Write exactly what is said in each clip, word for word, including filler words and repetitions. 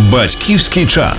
Батьківський чат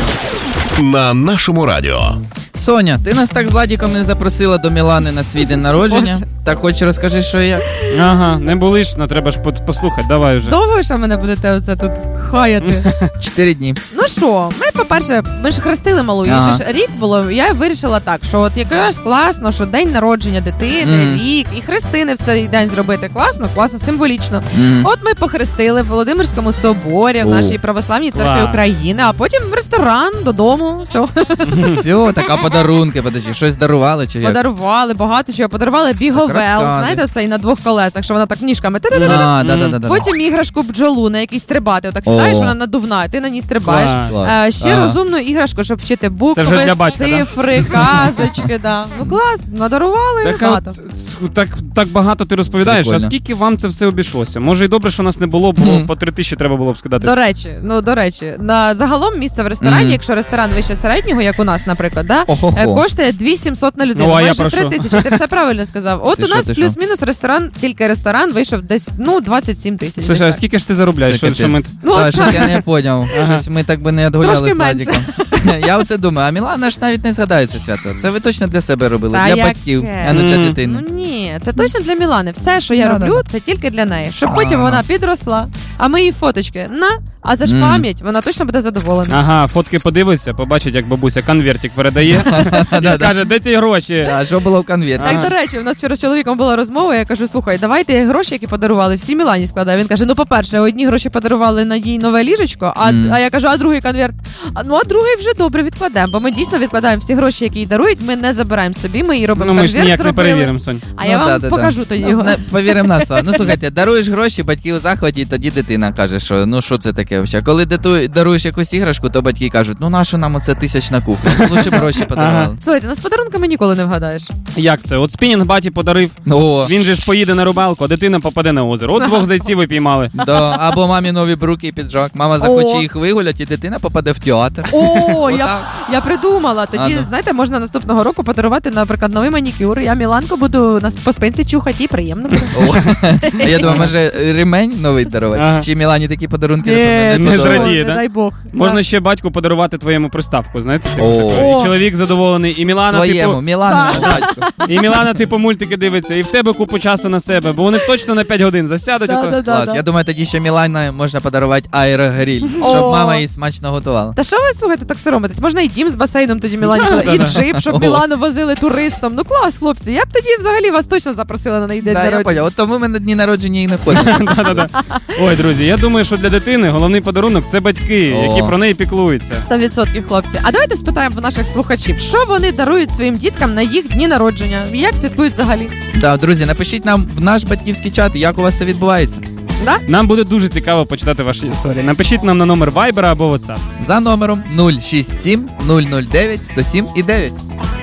на нашому радіо. Соня, ти нас так з Владіком не запросила до Мілани на свій день народження. Так хоч розкажи, що і як. Ага, не були ж, ну треба ж послухати, давай вже. Довго що мене будете оце тут хаяти? Чотири дні. Ну що, ми, по-перше, ми ж хрестили малу, їй Ага. ж рік було, я вирішила так, що от якраз класно, що день народження дитини, Мгм. рік, і хрестини в цей день зробити класно, класно, символічно. Мгм. От ми похрестили в Володимирському соборі, в О. нашій православній церкві Клас. України, а потім в ресторан, додому, все. Все, така подарунки, подожди, щось дарували чи як? Подарували багато чого, подарували біговел, розказуй. знаєте, цей на двох колесах, що вона так ніжками. А, да, да, да, да. Потім іграшку бджолу, на якій стрибати. Отак сідаєш, О. вона надувна, ти на ній стрибаєш. Клас. Клас. Е, ще Ага. розумну іграшку, щоб вчити Це букви, вже для батька, да? цифри, казочки. Да. Ну клас, надарували Так, багато. от, так, так багато ти розповідаєш, Прикольно. а скільки вам це все обійшлося? Може і добре, що нас не було, бо Мгм. по три тисячі треба було б скидати. До речі, ну до речі, на загалом місце в ресторані, Мгм. якщо ресторан вище середнього, як у нас, наприклад, да, Охо-хо. е, коштує дві тисячі сімсот на людину, Ну, а я майже про три що? тисячі. Ти все правильно сказав. От Ти у що, нас ти що? плюс-мінус ресторан, тільки ресторан вийшов десь ну двадцять сім тисяч. Слушай, а десь так. скільки ж ти заробляєш? Що, Це що ми... капець. Ну, Та, от щось так. я не поняв. Ага. Щось ми так би не відгуляли Трошки з Владіком. Я оце думаю, а Мілана ж навіть не згадає це свято. Це ви точно для себе робили, Та для яке? батьків, а не для Мгм. дитини. Ну ні, це точно для Мілани. Все, що я Да, роблю, да, це тільки для неї. Щоб потім Ага. вона підросла, а ми їй фоточки на, а це ж Мгм. пам'ять, вона точно буде задоволена. Ага, фотки подивиться, побачить, як бабуся конвертик передає і скаже, де ці гроші? А що було в конверті? Так, Ага. до речі, у нас вчора з чоловіком була розмова, я кажу, слухай, давайте гроші, які подарували, всі Мілані складаю. Він каже, ну, по-перше, одні гроші подарували на їй нове ліжечко, а, Мгм. а я кажу, а другий конверт? А, ну, а другий вже добре відкладемо, бо ми дійсно відкладаємо всі гроші, які їй дарують, ми не забираємо собі, ми їй робимо Ну ми конверт, ж ніяк не зробили. перевіримо, Сонь. А я Ну, вам да, да, да. покажу тоді Ну, його. не, повіримо на слово. Ну слухайте, даруєш гроші, батьки у захваті, тоді дитина каже, що ну що це таке взагалі. Коли диту, даруєш якусь іграшку, то батьки кажуть, ну нащо нам оце тисячна кухня? Лучше б гроші подарували. Слухайте, ну з подарунками ніколи не вгадаєш. Як це? От спінінг баті подарив, О, він же ж поїде на рибалку, а дитина попаде на озеро. От двох зайців ви піймали. да, або мамі нові бруки і піджак. Мама захоче О. їх вигуляти, і дитина попаде в театр. О, я, Отак. я придумала. Тоді, А, ну. знаєте, можна наступного року подарувати, наприклад, новий манікюр. Я Міланку буду нас по спинці чухати, і приємно буде. О. А я думаю, може ремень новий дарувати? Ага. Чи Мілані такі подарунки Ні, напевно, не не ти що, зрадіє, не да? дай Бог. Можна Да. ще батьку подарувати твоєму приставку, знаєте? О. Таку. І чоловік задоволений, і Мілана, Твоєму, типу, Мілана, батько. і Мілана, типу, мультики дивиться, і в тебе купу часу на себе, бо вони точно на п'ять годин засядуть. Да, ото. да, да, Клас. да. Я думаю, тоді ще Мілана можна подарувати аерогриль, щоб О. мама її смачно готувала. Та що ви слухайте, так соромитесь? Можна і дім з басейном тоді Мілані, і джип, щоб О. Мілану возили туристом. Ну клас, хлопці. Я б тоді взагалі вас точно запросила на неї день Да, я народження. поняв. От тому ми на дні народження і не ходимо. Да-да-да. Ой, друзі, я думаю, що для дитини головний подарунок це батьки, О. які про неї піклуються. Сто відсотків, хлопці. А давайте спитаємо в наших слухачів, що вони дарують своїм діткам на їх дні народження? І як святкують взагалі? Да, друзі, напишіть нам в наш батьківський чат, як у вас це відбувається. Да? Нам буде дуже цікаво почитати ваші історії. Напишіть нам на номер Viber або WhatsApp. За номером нуль шість сім нуль нуль дев'ять сто сім і дев'ять.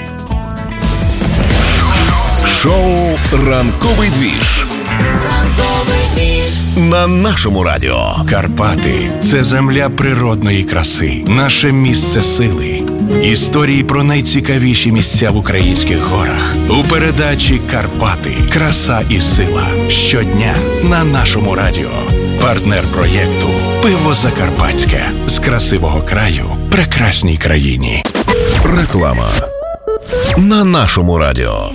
Шоу «Ранковий двіж» на нашому радіо. Карпати – це земля природної краси, наше місце сили. Історії про найцікавіші місця в українських горах. У передачі «Карпати. Краса і сила». Щодня на нашому радіо. Партнер проєкту «Пиво Закарпатське». З красивого краю прекрасній країні. Реклама на нашому радіо.